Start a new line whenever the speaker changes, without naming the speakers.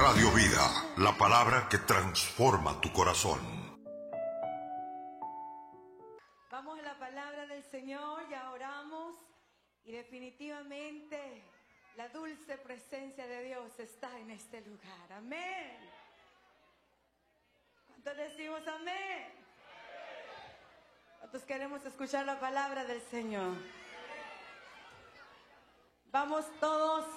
Radio Vida, la palabra que transforma tu corazón.
Vamos a la palabra del Señor, ya oramos y definitivamente la dulce presencia de Dios está en este lugar. Amén. ¿Cuántos decimos amén? ¿Cuántos queremos escuchar la palabra del Señor? Vamos todos